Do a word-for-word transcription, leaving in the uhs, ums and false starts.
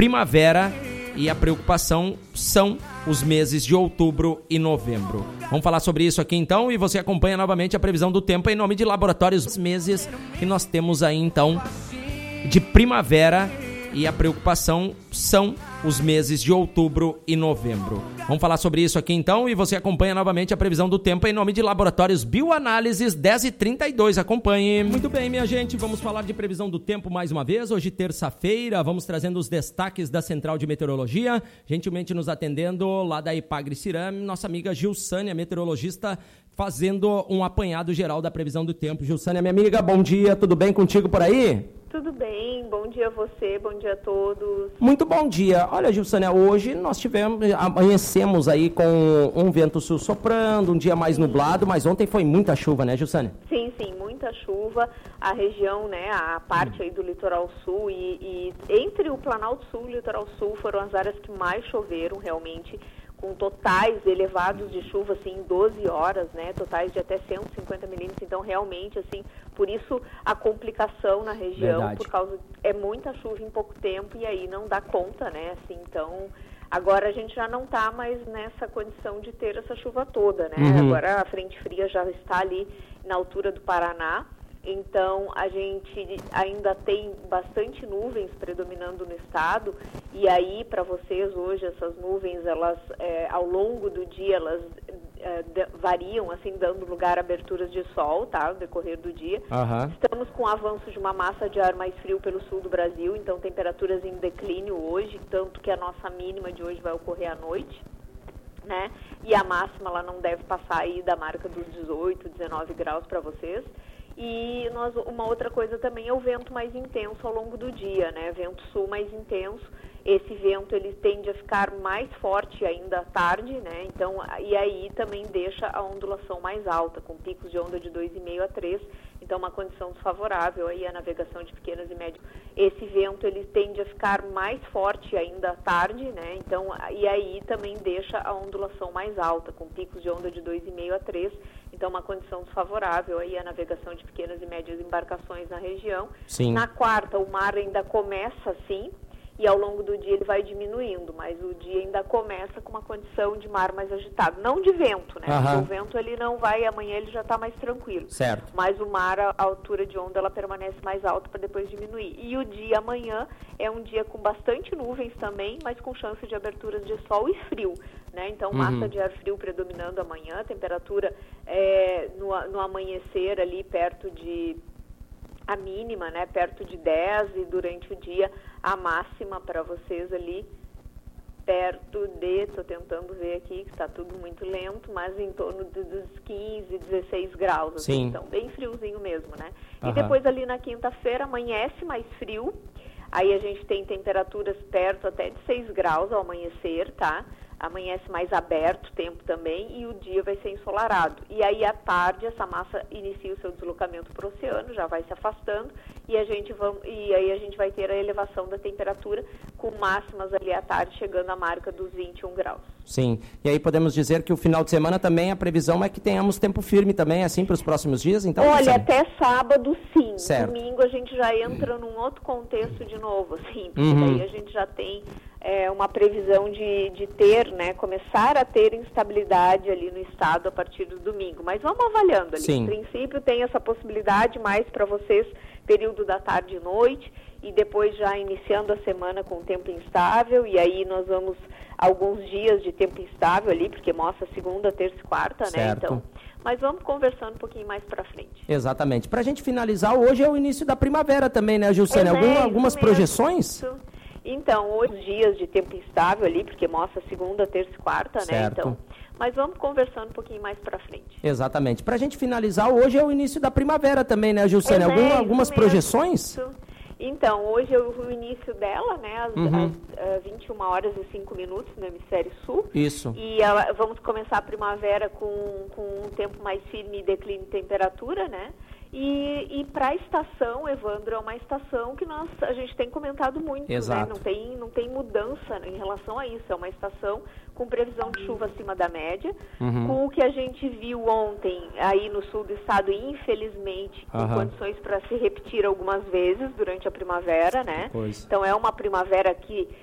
primavera e a preocupação são os meses de outubro e novembro. Vamos falar sobre isso aqui então e você acompanha novamente a previsão do tempo em nome de Laboratórios Meses que nós temos aí então de primavera e a preocupação são os meses de outubro e novembro. Vamos falar sobre isso aqui então e você acompanha novamente a previsão do tempo em nome de Laboratórios Bioanálises dez e trinta e dois. Acompanhe. Muito bem, minha gente, vamos falar de previsão do tempo mais uma vez. Hoje, terça-feira, vamos trazendo os destaques da Central de Meteorologia. Gentilmente nos atendendo lá da Ipagre Cirame, nossa amiga Gilsânia, meteorologista, fazendo um apanhado geral da previsão do tempo. Gilsânia, minha amiga, bom dia, tudo bem contigo por aí? Tudo bem, bom dia a você, bom dia a todos. Muito bom dia. Olha, Gilsânia, hoje nós tivemos, amanhecemos aí com um vento sul soprando, um dia mais nublado, mas ontem foi muita chuva, né, Gilsânia? Sim, sim, muita chuva. A região, né, a parte aí do litoral sul e, e entre o Planalto Sul e o litoral sul foram as áreas que mais choveram realmente, com totais elevados de chuva, assim, em doze horas, né, totais de até cento e cinquenta milímetros, então realmente, assim, por isso a complicação na região, Verdade. por causa, é muita chuva em pouco tempo e aí não dá conta, né, assim, então, agora a gente já não está mais nessa condição de ter essa chuva toda, né, uhum. Agora a frente fria já está ali na altura do Paraná, então a gente ainda tem bastante nuvens predominando no estado e aí para vocês hoje essas nuvens elas é, ao longo do dia elas é, de, variam assim dando lugar a aberturas de sol, tá, no decorrer do dia. Uhum. Estamos com o avanço de uma massa de ar mais frio pelo sul do Brasil, então temperaturas em declínio hoje, tanto que a nossa mínima de hoje vai ocorrer à noite, né? E a máxima ela não deve passar aí da marca dos dezoito, dezenove graus para vocês. E nós, uma outra coisa também é o vento mais intenso ao longo do dia, né? Vento sul mais intenso. Esse vento ele tende a ficar mais forte ainda à tarde, né? Então, e aí também deixa a ondulação mais alta, com picos de onda de dois vírgula cinco a três. Então, uma condição desfavorável aí à navegação de pequenas e médias. Esse vento ele tende a ficar mais forte ainda à tarde, né? Então, e aí também deixa a ondulação mais alta, com picos de onda de dois vírgula cinco a três. Então, uma condição desfavorável aí à navegação de pequenas e médias embarcações na região. Sim. Na quarta, o mar ainda começa assim, e ao longo do dia ele vai diminuindo, mas o dia ainda começa com uma condição de mar mais agitado, não de vento, né? Uhum. O vento ele não vai, amanhã ele já está mais tranquilo. Certo. Mas o mar, a altura de onda, ela permanece mais alta para depois diminuir. E o dia amanhã é um dia com bastante nuvens também, mas com chance de aberturas de sol e frio, né? Então, uhum. massa de ar frio predominando amanhã, temperatura é, no, no amanhecer ali perto de... a mínima, né, perto de dez e durante o dia a máxima para vocês ali perto de, estou tentando ver aqui que está tudo muito lento, mas em torno de, dos quinze, dezesseis graus, assim, então bem friozinho mesmo, né? Uhum. E depois ali na quinta-feira amanhece mais frio, aí a gente tem temperaturas perto até de seis graus ao amanhecer, tá? Amanhece mais aberto o tempo também e o dia vai ser ensolarado. E aí à tarde essa massa inicia o seu deslocamento para o oceano, já vai se afastando e, a gente vai, e aí a gente vai ter a elevação da temperatura com máximas ali à tarde chegando à marca dos vinte e um graus. Sim, e aí podemos dizer que o final de semana também a previsão é que tenhamos tempo firme também assim para os próximos dias? Então, olha, até sábado sim, certo. Domingo a gente já entra num outro contexto de novo, assim, porque uhum. daí a gente já tem... É uma previsão de, de ter, né, começar a ter instabilidade ali no estado a partir do domingo. Mas vamos avaliando ali. Sim. Em princípio tem essa possibilidade mais para vocês, período da tarde e noite, e depois já iniciando a semana com tempo instável, e aí nós vamos alguns dias de tempo instável ali, porque mostra segunda, terça e quarta, certo. Né, então... Mas vamos conversando um pouquinho mais para frente. Exatamente. Para a gente finalizar, hoje é o início da primavera também, né, Gilsânia? É, Algum, algumas projeções? Isso. Então, hoje dias de tempo instável ali, porque mostra segunda, terça e quarta, certo. Né? Então, mas vamos conversando um pouquinho mais para frente. Exatamente. Para a gente finalizar, hoje é o início da primavera também, né, Gilsânia? É, Algum, algumas projeções? Isso. Então, hoje é o início dela, né, às, uhum. às uh, vinte e uma horas e cinco minutos no hemisfério sul. Isso. E uh, vamos começar a primavera com, com um tempo mais firme e declínio de temperatura, né? E, e para a estação, Evandro, é uma estação que nós, a gente tem comentado muito, Exato. Né? Não tem, não tem mudança em relação a isso. É uma estação com previsão de chuva acima da média, uhum. com o que a gente viu ontem aí no sul do estado, infelizmente, com uhum. condições para se repetir algumas vezes durante a primavera, né? Pois. Então é uma primavera que